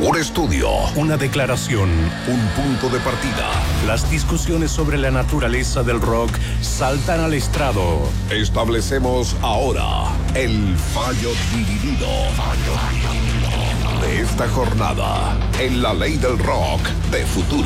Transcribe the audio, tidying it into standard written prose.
Un estudio, una declaración, un punto de partida. Las discusiones sobre la naturaleza del rock saltan al estrado. Establecemos ahora el fallo dividido de esta jornada en la ley del rock de futuro.